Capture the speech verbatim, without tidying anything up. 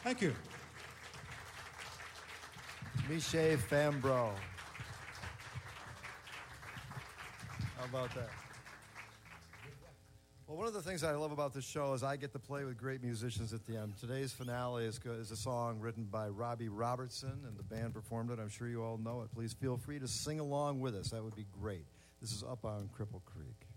Thank you. Miche Fambro. How about that? Well, one of the things I love about this show is I get to play with great musicians at the end. Today's finale is, is a song written by Robbie Robertson, and the band performed it. I'm sure you all know it. Please feel free to sing along with us. That would be great. This is Up on Cripple Creek.